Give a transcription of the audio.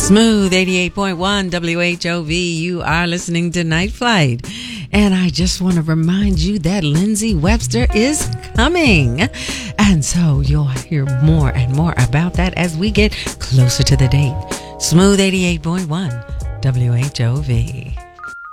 Smooth 88.1 WHOV. You are listening to Night Flight. And I just want to remind you that Lindsay Webster is coming. And so you'll hear more and more about that as we get closer to the date. Smooth 88.1 WHOV.